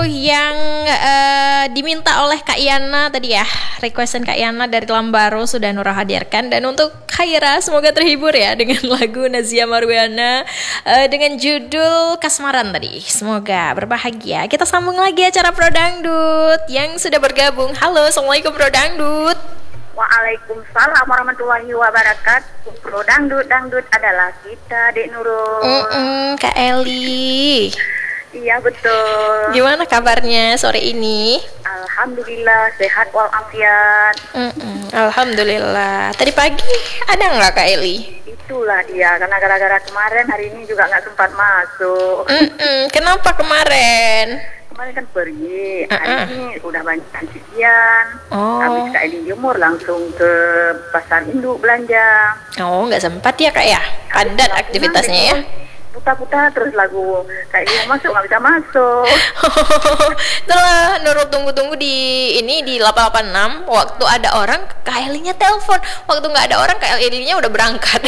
Yang diminta oleh Kak Yana tadi ya, requestan Kak Yana dari Lambaro sudah Nurul hadirkan. Dan untuk Khaira semoga terhibur ya dengan lagu Nazia Marwiana dengan judul Kasmaran tadi. Semoga berbahagia. Kita sambung lagi acara Pro Dangdut yang sudah bergabung. Halo, assalamualaikum Pro Dangdut. Waalaikumsalam warahmatullahi wabarakatuh. Pro Dangdut, dangdut adalah kita, Dek Nurul. Kak Eli. Iya betul. Gimana kabarnya sore ini? Alhamdulillah sehat walafiat. Alhamdulillah. Tadi pagi ada nggak Kak Eli? Itulah dia, karena gara-gara kemarin hari ini juga nggak sempat masuk. Kenapa kemarin? Kemarin kan pergi, hari ini udah banyak cucian. Habis Kak Eli jemur langsung ke pasar induk belanja. Oh, nggak sempat ya Kak ya? Padat aktivitasnya ya? Putar-putar terus lagu kayak dia masuk nggak bisa masuk. Itulah Nurul tunggu-tunggu di 886 waktu ada orang Kak Elinya telepon, waktu nggak ada orang Kak Elinya udah berangkat.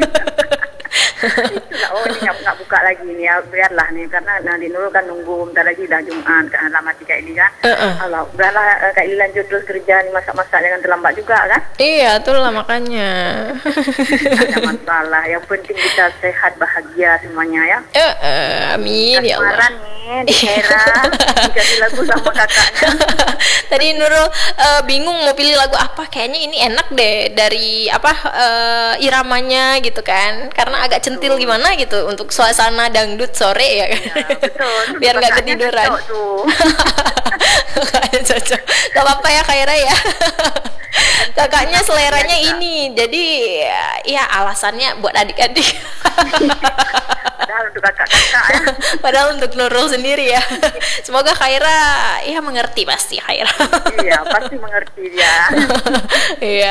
Itulah, ini nggak buka lagi nih ya, biarlah nih karena nanti Nurul kan nunggu bentar lagi udah Jumat kan lama sih Kak Eli kan. Allah udahlah Kak Eli lanjut terus kerja nih, masak-masak jangan terlambat juga kan. Iya itulah makanya. Ada masalah, yang penting kita sehat bahagia semuanya ya. Amin ya Allah. Kasmaran nih di Hera dikasih lagu sama kakaknya. Tadi Nurul bingung mau pilih lagu apa, kayaknya ini enak deh dari iramanya gitu kan, karena agak centil gimana gitu untuk suasana dangdut sore ya kan. Ya, betul. Biar nggak ketiduran. Kakaknya cocok. Gak apa-apa ya Khaira ya. Kakaknya seleranya ini, jadi ya alasannya buat adik-adik. Padahal untuk kakak-kakak ya. Padahal untuk Nurul sendiri ya. Semoga Khaira ya mengerti, pasti Khaira. Iya pasti mengerti dia. Iya.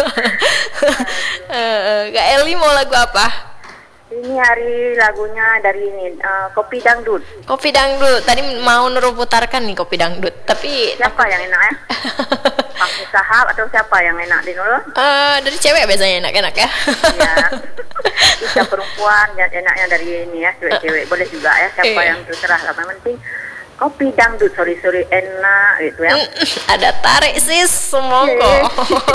Kak Eli mau lagu apa? Ini hari lagunya dari ini Kopi Dangdut. Kopi Dangdut. Tadi mau Nurul putarkan nih Kopi Dangdut, tapi siapa yang enak ya? Pak Musahab atau siapa yang enak di Nurul? Dari cewek biasanya enak-enak ya. Iya. Bisa perempuan yang enaknya dari ini ya, cewek-cewek boleh juga ya, siapa yang terserah lah, yang penting Kopi Dangdut sore-sore enak gitu ya. Ada tarik sis semongko.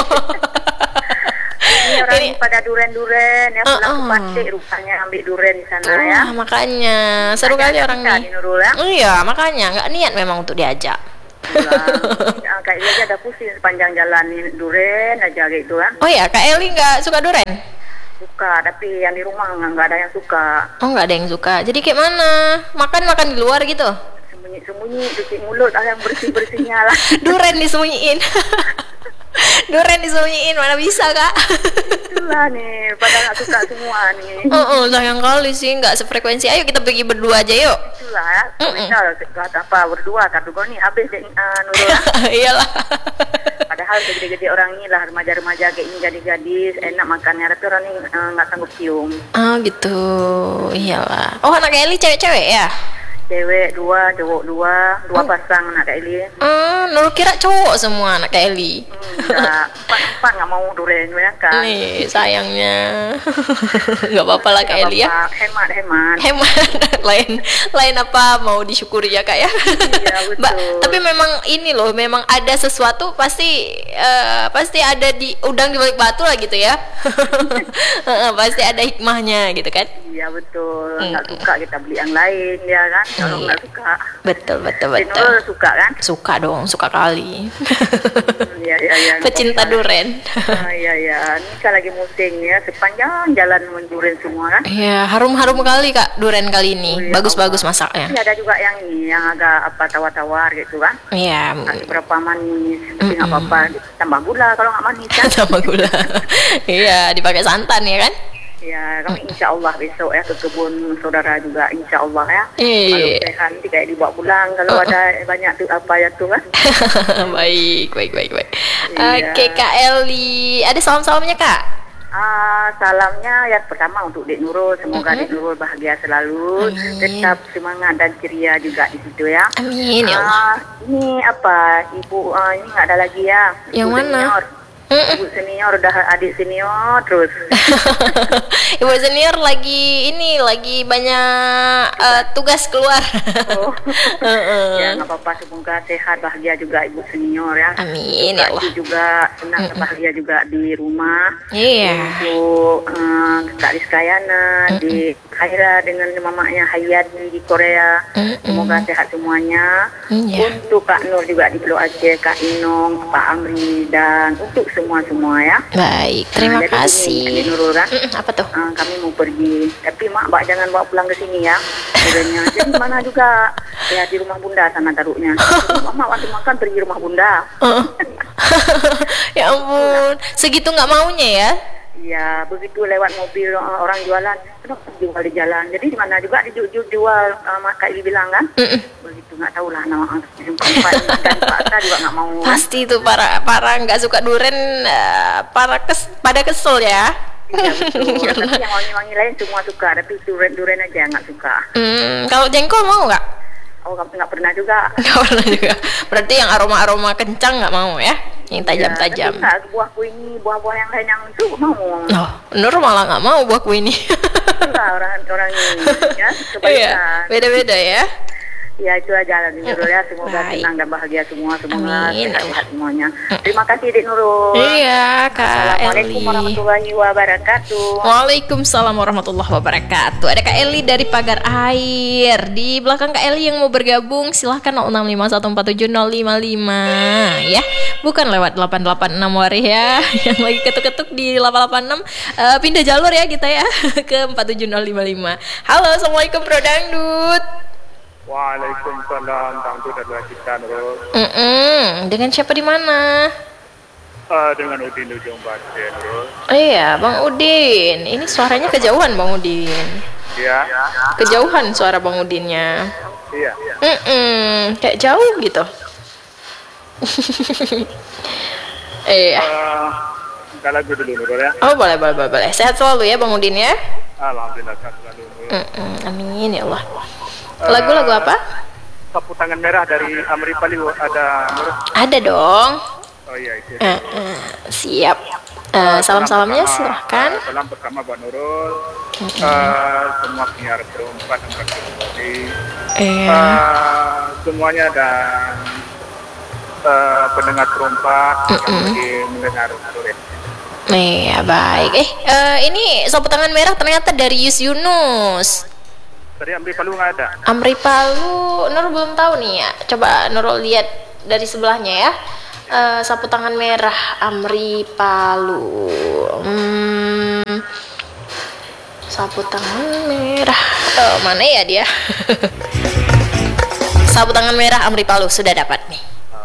Ini orang ini pada duren-duren ya, pulang ke Pasir rupanya ambil duren di sana ya. Makanya seru kali orang nih. Ya? Iya, makanya nggak niat memang untuk diajak. Kak Eli aja ada pusing sepanjang jalan ini duren aja gitu kan. Oh ya, Kak Eli nggak suka duren? Suka, tapi yang di rumah nggak ada yang suka. Oh, nggak ada yang suka. Jadi kayak mana? Makan di luar gitu? Sembunyi cuci mulut, yang bersih-bersihnya lah. Duren disembunyiin. Duren disembunyiin, mana bisa Kak? Itulah nih, pada gak suka semua nih. Sayang kali sih, nggak sefrekuensi. Ayo kita pergi berdua aja yuk. Itulah ya, kata apa berdua, kartu kau nih habis deh Nurul. Iyalah. Padahal gede-gede orang ini lah, remaja-remaja kayak ini, gadis-gadis, enak makannya, tapi orang ini nggak sanggup cium. Oh gitu, iyalah. Oh anak Eli cewek-cewek ya? Cewek dua, cowok dua pasang anak Kak Eli. Nurul kira cowok semua anak Kak Eli. Empat nggak mau duren ya kan. Nih sayangnya. Nggak apa-apa lah Kak Eli ya. Hemat. lain apa mau disyukuri ya Kak ya. Iya betul. Tapi memang ini loh, memang ada sesuatu pasti ada di udang di balik batu lah gitu ya. Pasti ada hikmahnya gitu kan. Iya betul. Nggak suka kita beli yang lain ya kan. Kalau nggak suka. Betul. Nurul suka kan? Suka dong, suka kali. Iya. Pecinta duren. Iya. Ini kan lagi musim ya, sepanjang jalan menduren semua kan? Iya, harum-harum kali Kak duren kali ini. Bagus-bagus masaknya. Ini ada juga yang ini, yang agak tawar-tawar gitu kan? Iya. Berapa manis, tapi nggak apa-apa. Tambah gula kalau nggak manis kan? Tambah gula. Iya, dipakai santan ya kan? Ya, kami insya Allah besok ya ke kebun saudara juga insya Allah ya. Kalau sehat nanti kayak dibawa pulang kalau ada banyak tuh apa ya tuh kan. Baik. Iya. Oke Kak Eli, ada salam-salamnya Kak? Salamnya yang pertama untuk Dek Nurul, semoga Dek Nurul bahagia selalu, tetap semangat dan ceria juga di situ ya. Amin ya Allah. Ini apa Ibu ini nggak ada lagi ya? Yang Ibu mana? Senior. Ibu senior udah adik senior terus. Ibu senior lagi banyak tugas keluar. Oh. Ya nggak apa-apa, semoga sehat bahagia juga ibu senior ya. Amin ya Allah. Juga senang bahagia juga di rumah. Iya. Untuk Kak Rizkayana di Khaira dengan mamanya Hayati di Korea. Semoga sehat semuanya. Untuk Kak Nur juga di Pulau Aceh, Kak Inong, Pak Amri, dan untuk semua ya. Baik, terima kasih. Jadi Nurul kan? Apa tuh? Kami mau pergi, tapi mak jangan bawa pulang ke sini ya. Sebenarnya jadi mana juga ya di rumah bunda sana taruhnya. Mak waktu makan pergi rumah bunda. Ya ampun, segitu nggak maunya ya? Iya, begitu lewat mobil orang jualan, kenapa jual di jalan. Jadi di mana juga dijual, Kak Ili bilang kan? Begitu nggak tahu lah nama tempat dan paksa juga nggak mau. Pasti itu para nggak suka duren, pada kesel ya. Iya betul. Tapi yang wangi-wangi lain semua suka, tapi duren aja nggak suka. Kalau jengkol mau nggak? Oh, nggak pernah juga. Nggak pernah juga. Berarti yang aroma kencang nggak mau ya? Yang tajam-tajam. Ya, tapi buah-buah yang lain yang itu mau. Oh, Nur malah nggak mau buah ini. Enggak, orang ini ya, kebaikan. Iya, beda-beda ya. Ya itu aja Dik Nurul ya, semoga senang dan bahagia semua, semoga sehat semuanya. Terima kasih Dik Nurul. Iya Kak Eli. Assalamualaikum warahmatullahi wabarakatuh. Waalaikumsalam warahmatullahi wabarakatuh. Ada Kak Eli dari Pagar Air. Di belakang Kak Eli yang mau bergabung silahkan 0651470555 ya. Bukan lewat 886 Warih ya. Yang lagi ketuk-ketuk di 886 pindah jalur ya kita ya ke 47055. Halo, Assalamualaikum Bro Dangdut. Waalaikumsalam, Dangdut adalah kita Nurul. Dengan siapa di mana? Dengan Udin Ujung Bate Nurul. Iya, Bang Udin. Ini suaranya kejauhan Bang Udin. Iya. Kejauhan suara Bang Udinnya. Iya. Kayak jauh gitu. Iya. Kita lagu dulu Nurul ya. Oh boleh. Sehat selalu ya Bang Udin ya. Alhamdulillah sehat selalu Nurul. Amin ya Allah. Lagu apa? Sapu tangan merah dari Amri Paliwo ada Nurul. Ada dong. Oh iya itu. Siap. Salam-salamnya silahkan. Salam bersama Mbak Nurul. Semua penyiar perempuan dan berkati. Semuanya dan pendengar perempuan yang mendengar Nurul ya. Iya baik. Ini sapu tangan merah ternyata dari Yunus. Dari Amri Palu nggak ada? Amri Palu, Nur belum tahu nih ya. Coba Nur lihat dari sebelahnya ya. Sapu tangan merah Amri Palu. Sapu tangan merah. Oh, mana ya dia? Sapu tangan merah Amri Palu sudah dapat nih.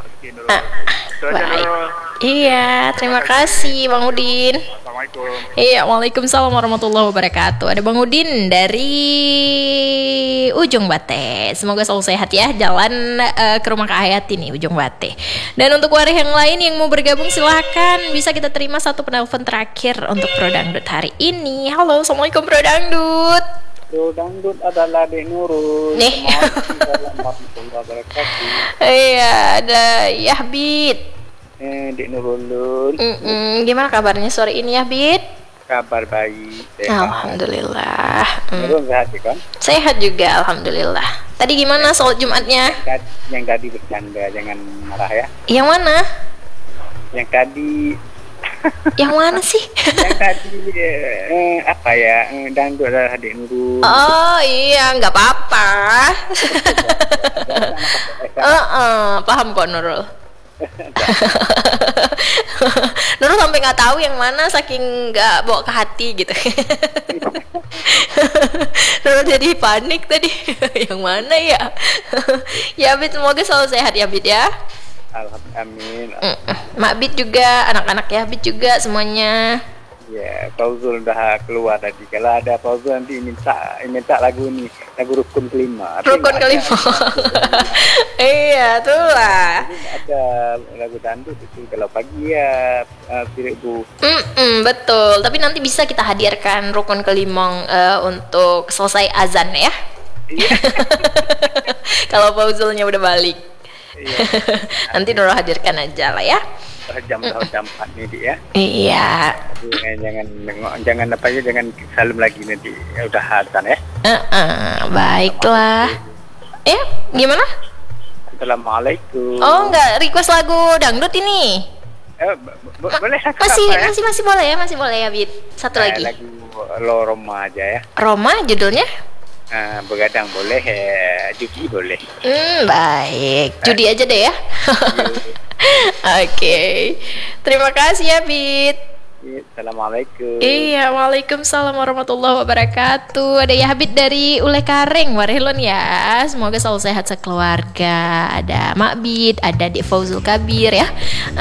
Baik. Iya, terima kasih Bang Udin. Assalamualaikum. Iya, waalaikumsalam warahmatullahi wabarakatuh. Ada Bang Udin dari Ujung Bate. Semoga selalu sehat ya. Jalan ke rumah Kak Hayati nih, Ujung Bate. Dan untuk warga yang lain yang mau bergabung silahkan. Bisa kita terima satu penelpon terakhir untuk Pro Dangdut hari ini. Halo, assalamualaikum Pro Dangdut. Pro Dangdut adalah Dek Nurul. Nih. Warahmatullahi wabarakatuh. Iya, ada Yahbit. Dek Nurul. Gimana kabarnya sore ini Yahbit? Kabar baik. Alhamdulillah. Nurul sehat kan? Sehat juga, alhamdulillah. Tadi gimana sholat Jumatnya? Yang tadi bercanda, jangan marah ya. Yang mana? Yang tadi. Yang mana sih? Yang tadi apa ya? Dangdut adalah Dek Nurul. Oh iya, nggak apa-apa. Paham kok Nurul. Nurul sampai nggak tahu yang mana saking nggak bawa ke hati gitu. Nurul jadi panik tadi. Yang mana ya? Ya Bit, semoga selalu sehat ya Bit ya. Amin. Mak Bit juga, anak-anak ya Bit juga semuanya. Ya, Fauzul udah keluar tadi. Kalau ada Fauzul nanti minta lagu nih, lagu rukun kelima. Rukun kelima. Iya, tuh lah. Ada lagu dangdut itu kalau pagi ya, Bu. Betul. Tapi nanti bisa kita hadirkan rukun kelima untuk selesai azan ya. Iya. Kalau Fauzulnya udah balik. Iya. Nanti Nurul hadirkan aja lah ya. jam 4 nih Dik ya. Iya. Jangan apa ya, jangan salam lagi nanti udah azan ya. Baiklah. Gimana? Assalamualaikum. Oh, enggak request lagu dangdut ini. Boleh Masih boleh ya, Bit. Satu lagi. Lagu Lo Roma aja ya. Roma judulnya? Begadang boleh, judi boleh. Baik. Judi aja deh ya. Oke. Terima kasih ya, Bit. Assalamualaikum. Iya, waalaikumsalam warahmatullahi wabarakatuh. Ada Yahbit dari Ule Kareng, Warhelon ya. Semoga selalu sehat sekeluarga. Ada Mak Bit, ada Dik Fauzul Kabir ya.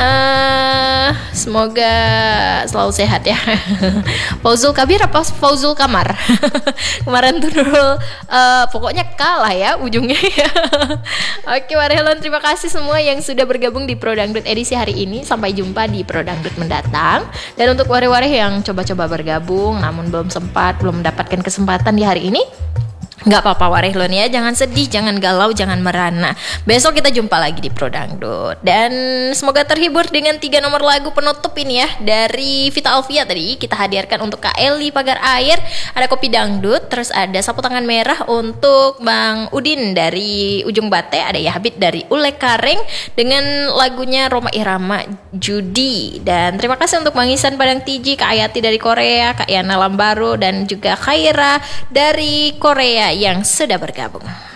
Semoga selalu sehat ya. Fauzul Kabir apa Fauzul Kamar? Kemarin tuh dulu pokoknya kalah ya ujungnya ya. Oke, Warhelon, terima kasih semua yang sudah bergabung di Pro Dangdut edisi hari ini. Sampai jumpa di Pro Dangdut mendatang. Dan untuk wareh-wareh yang coba-coba bergabung namun belum mendapatkan kesempatan di hari ini, nggak apa-apa Warehlon ya, jangan sedih, jangan galau, jangan merana. Besok kita jumpa lagi di Pro Dangdut. Dan semoga terhibur dengan 3 nomor lagu penutup ini ya. Dari Vita Alvia tadi kita hadirkan untuk Kak Eli Pagar Air, ada Kopi Dangdut, terus ada Sapu Tangan Merah untuk Bang Udin dari Ujung Bate, ada Yahbit dari Ule Kareng dengan lagunya Roma Irama Judi. Dan terima kasih untuk Bang Isan Padang Tiji, Kak Ayati dari Korea, Kak Yana Lambaro, dan juga Khaira dari Korea yang sudah bergabung.